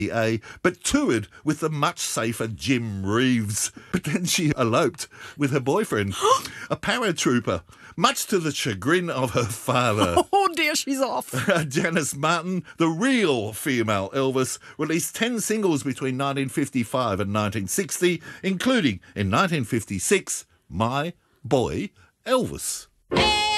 but toured with the much safer Jim Reeves. But then she eloped with her boyfriend, a paratrooper, much to the chagrin of her father. Oh dear, she's off. Janice Martin, the real female Elvis, released 10 singles between 1955 and 1960, including, in 1956, My Boy Elvis. Hey!